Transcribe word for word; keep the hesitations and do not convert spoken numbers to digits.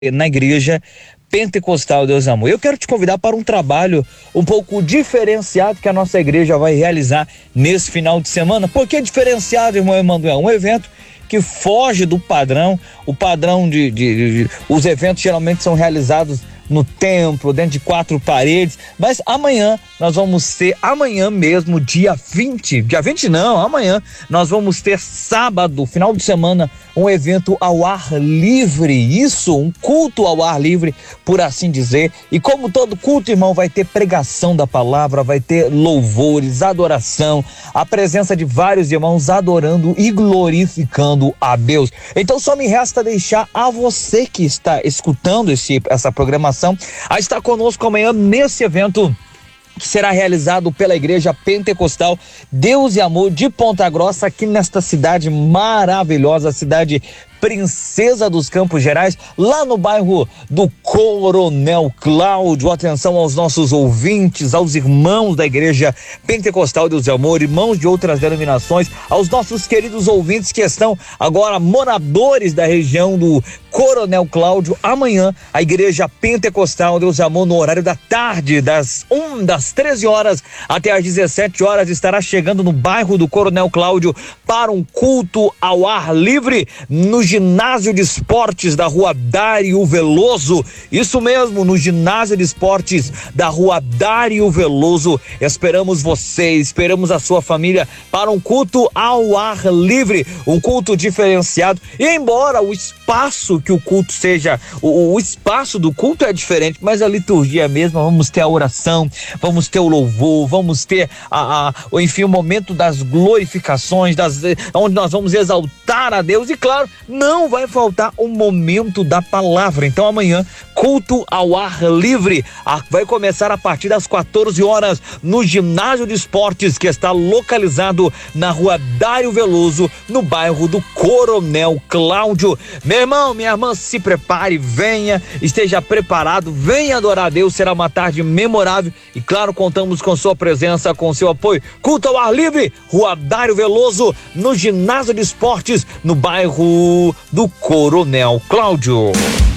na igreja Pentecostal Deus Amor. Eu quero te convidar para um trabalho um pouco diferenciado que a nossa igreja vai realizar nesse final de semana. Por que diferenciado, irmão Emanuel? Um evento que foge do padrão, o padrão de, de, de, de os eventos geralmente são realizados no templo, dentro de quatro paredes, mas amanhã nós vamos ter, amanhã mesmo, dia vinte, dia vinte não, amanhã nós vamos ter sábado, final de semana, um evento ao ar livre, isso, um culto ao ar livre, por assim dizer, e como todo culto, irmão, vai ter pregação da palavra, vai ter louvores, adoração, a presença de vários irmãos adorando e glorificando a Deus. Então só me resta deixar a você que está escutando esse, essa programação a estar conosco amanhã nesse evento que será realizado pela Igreja Pentecostal Deus e Amor de Ponta Grossa, aqui nesta cidade maravilhosa, cidade Princesa dos Campos Gerais, lá no bairro do Coronel Cláudio. Atenção aos nossos ouvintes, aos irmãos da Igreja Pentecostal Deus e Amor, irmãos de outras denominações, aos nossos queridos ouvintes que estão agora moradores da região do Coronel Cláudio. Amanhã a Igreja Pentecostal Deus e Amor, no horário da tarde, das um, das treze horas até as dezessete horas, estará chegando no bairro do Coronel Cláudio para um culto ao ar livre no ginásio de esportes da Rua Dário Veloso. Isso mesmo, no ginásio de esportes da Rua Dário Veloso. Esperamos você, esperamos a sua família para um culto ao ar livre, um culto diferenciado. E embora o espaço que o culto seja, o, o espaço do culto é diferente, mas a liturgia é a mesma. Vamos ter a oração, vamos ter o louvor, vamos ter a, a, enfim, o momento das glorificações, das, onde nós vamos exaltar a Deus, e claro, não vai faltar o momento da palavra. Então amanhã, culto ao ar livre, vai começar a partir das quatorze horas no ginásio de esportes, que está localizado na Rua Dário Veloso, no bairro do Coronel Cláudio. Meu irmão, minha irmã, se prepare, venha, esteja preparado, venha adorar a Deus, será uma tarde memorável e claro, contamos com sua presença, com seu apoio. Culto ao ar livre, Rua Dário Veloso, no ginásio de esportes, no bairro do Coronel Cláudio.